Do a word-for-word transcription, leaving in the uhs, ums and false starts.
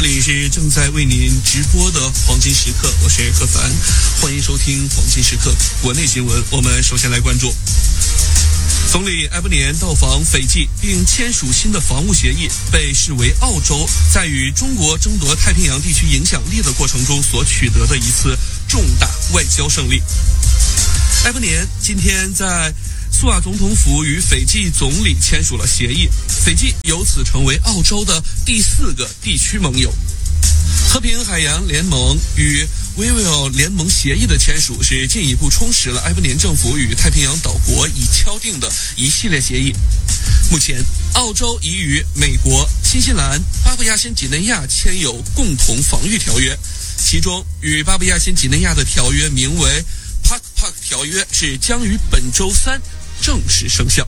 里是正在为您直播的黄金时刻，我是柯凡，欢迎收听黄金时刻国内新闻。我们首先来关注总理埃伯尼到访斐济并签署新的防务协议，被视为澳洲在与中国争夺太平洋地区影响力的过程中所取得的一次重大外交胜利。埃伯尼今天在苏瓦总统府与斐济总理签署了协议，斐济由此成为澳洲的第四个地区盟友。和平海洋联盟与维维尔联盟协议的签署是进一步充实了埃伯尼政府与太平洋岛国已敲定的一系列协议。目前，澳洲已与美国、新西兰、巴布亚新几内亚签有共同防御条约，其中与巴布亚新几内亚的条约名为 P A C P A C 条约，是将于本周三正式生效。